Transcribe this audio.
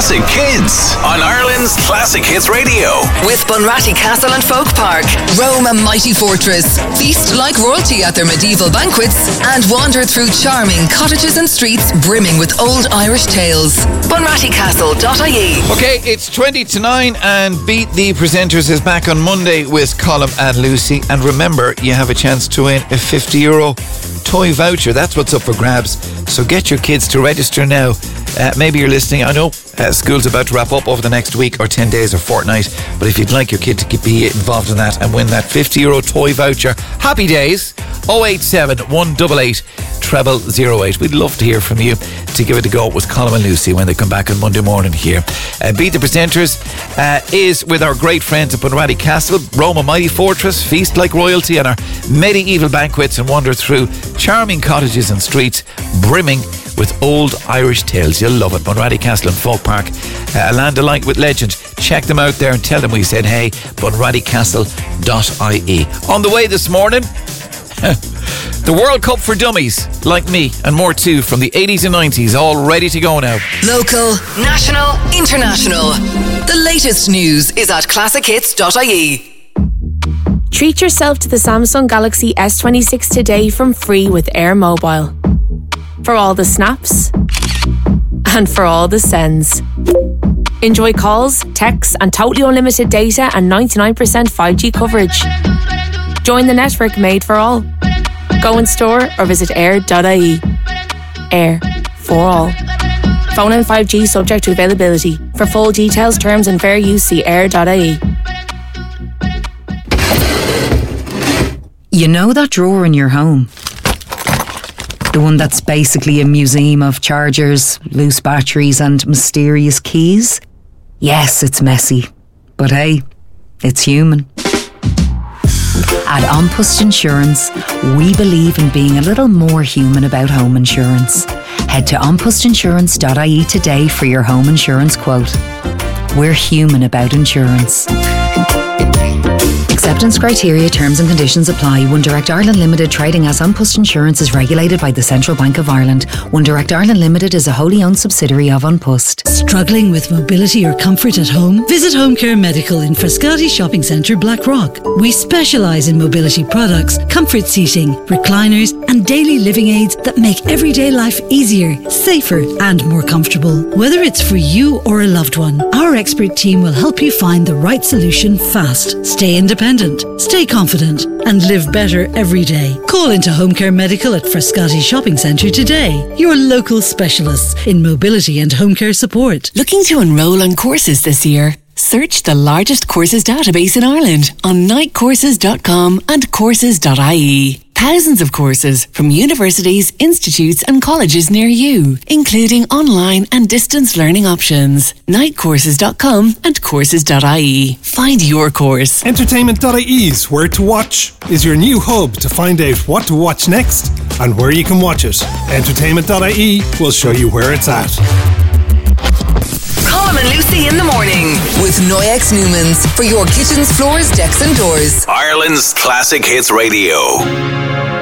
Classic Kids on Ireland's Classic Hits Radio. With Bunratty Castle and Folk Park, roam a mighty fortress, feast like royalty at their medieval banquets, and wander through charming cottages and streets brimming with old Irish tales. BunrattyCastle.ie. Okay, it's 20 to 9 and Beat the Presenters is back on Monday with Colm and Lucy. And remember, you have a chance to win a €50 toy voucher. That's what's up for grabs. So get your kids to register now. Maybe you're listening. I know school's about to wrap up over the next week or 10 days or fortnight. But if you'd like your kid to be involved in that and win that €50 toy voucher, happy days. 087 188 0008. We'd love to hear from you to give it a go with Colm and Lucy when they come back on Monday morning here. Beat the Presenters is with our great friends at Bunratty Castle. Roam a mighty fortress, feast like royalty on our medieval banquets and wander through charming cottages and streets brimming with old Irish tales. You'll love it. Bunratty Castle and Folk Park, a land alight with legend. Check them out there and tell them we said hey. BunrattyCastle.ie. On the way this morning, the World Cup for dummies like me and more too from the 80s and 90s, all ready to go now. Local, national, international. The latest news is at classichits.ie. Treat yourself to the Samsung Galaxy S26 today from free with Air Mobile. For all the snaps and for all the sends. Enjoy calls, texts and totally unlimited data and 99% 5G coverage. Join the network made for all. Go in store or visit air.ie. Air for all. Phone and 5G subject to availability. For full details, terms and fair use, see air.ie. You know that drawer in your home? The one that's basically a museum of chargers, loose batteries and mysterious keys? Yes, it's messy. But hey, it's human. At An Post Insurance, we believe in being a little more human about home insurance. Head to onpostinsurance.ie today for your home insurance quote. We're human about insurance. Acceptance criteria, terms and conditions apply. One Direct Ireland Limited, trading as An Post Insurance, is regulated by the Central Bank of Ireland. One Direct Ireland Limited is a wholly owned subsidiary of An Post. Struggling with mobility or comfort at home? Visit Home Care Medical in Frascati Shopping Centre, Blackrock. We specialise in mobility products, comfort seating, recliners and daily living aids that make everyday life easier, safer and more comfortable. Whether it's for you or a loved one, our expert team will help you find the right solution fast. Stay independent, stay confident and live better every day. Call into Home Care Medical at Frascati Shopping Centre today. Your local specialists in mobility and home care support. Looking to enrol on courses this year? Search the largest courses database in Ireland on nightcourses.com and courses.ie. Thousands of courses from universities, institutes and colleges near you, including online and distance learning options. Nightcourses.com and courses.ie. Find your course. Entertainment.ie's Where to Watch is your new hub to find out what to watch next and where you can watch it. Entertainment.ie will show you where it's at. Colm and Lucy in the morning with Noyex Newmans for your kitchens, floors, decks and doors. Ireland's Classic Hits Radio.